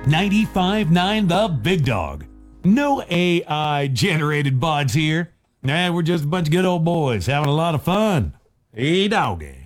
95.9 The Big Dog. No AI-generated bots here. Nah, we're just a bunch of good old boys having a lot of fun. Hey, doggy.